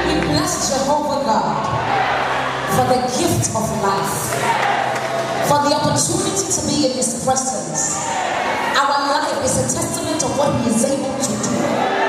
We bless Jehovah God for the gift of life, for the opportunity to be in His presence. Our life is a testament of what He is able to do.